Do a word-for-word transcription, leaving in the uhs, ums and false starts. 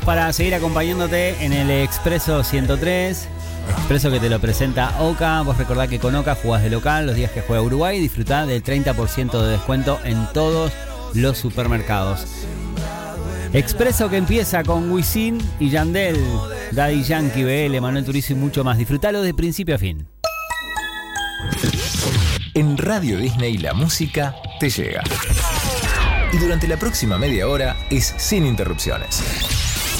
Para seguir acompañándote en el Expreso ciento tres, Expreso que te lo presenta Oca. Vos recordá que con Oca jugás de local los días que juega Uruguay y disfrutá del treinta por ciento de descuento en todos los supermercados. Expreso que empieza con Wisin y Yandel, Daddy Yankee, B L, Manuel Turizo y mucho más. Disfrutalo de principio a fin. En Radio Disney la música te llega. Y durante la próxima media hora es sin interrupciones.